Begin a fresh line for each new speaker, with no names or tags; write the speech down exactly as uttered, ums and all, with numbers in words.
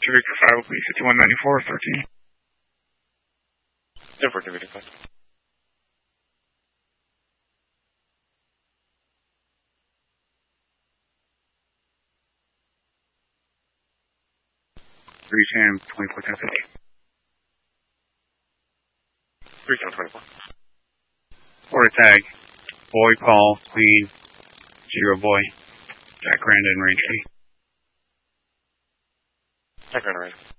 Victor five, please, fifty-one ninety-four, thirteen.
Denver to Victor five.
three ten, twenty-four ten fifty.
three ten, twenty-four.
Order tag. Boy, Paul, Queen, Zero Boy, Jack Randon, Range eight.
Jack Randon, Range.